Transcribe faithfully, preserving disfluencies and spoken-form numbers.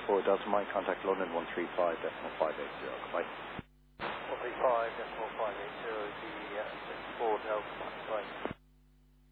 four Delta Mike, contact London one three five decimal five eight zero. Goodbye. one three five decimal five eight zero, the uh, four Delta Mike. Bye.